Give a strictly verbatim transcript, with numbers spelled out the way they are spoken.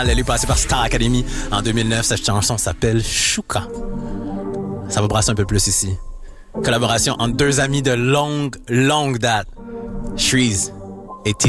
Elle est passée par Star Academy en deux mille neuf. Cette chanson s'appelle Chouka. Ça va brasser un peu plus ici. Collaboration entre deux amis de longue, longue date. Shreeze